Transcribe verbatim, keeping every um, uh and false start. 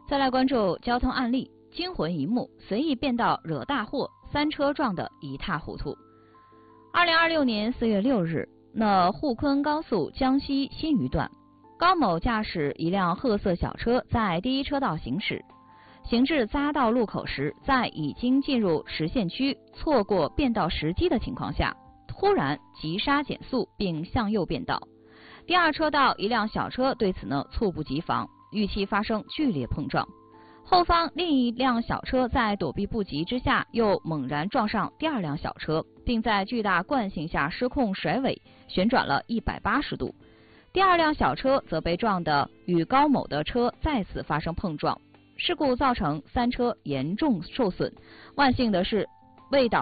再来关注交通案例，惊魂一幕，随意变道惹大祸，三车撞得一塌糊涂。二零二六年四月六日，那沪昆高速江西新余段，高某驾驶一辆褐色小车在第一车道行驶，行至匝道路口时，在已经进入实线区，错过变道时机的情况下，突然急刹减速并向右变道。第二车道一辆小车对此呢猝不及防，与其发生剧烈碰撞。后方另一辆小车在躲避不及之下，又猛然撞上第二辆小车，并在巨大惯性下失控甩尾，旋转了一百八十度。第二辆小车则被撞得与高某的车再次发生碰撞，事故造成三车严重受损。万幸的是，未导